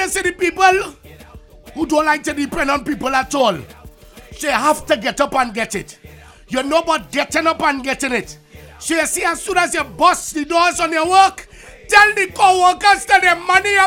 you see the people who don't like to depend on people at all, so you have to get up and get it. You're not about getting up and getting it. So you see, as soon as you bust the doors on your work, tell the co-workers that the money